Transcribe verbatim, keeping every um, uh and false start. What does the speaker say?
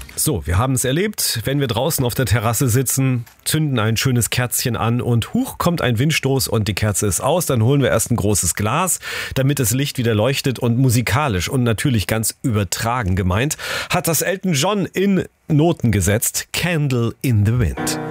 So, wir haben es erlebt, wenn wir draußen auf der Terrasse sitzen, zünden ein schönes Kerzchen an und huch, kommt ein Windstoß und die Kerze ist aus. Dann holen wir erst ein großes Glas, damit das Licht wieder leuchtet, und musikalisch und natürlich ganz übertragen gemeint, hat das Elton John in Noten gesetzt, Candle in the Wind.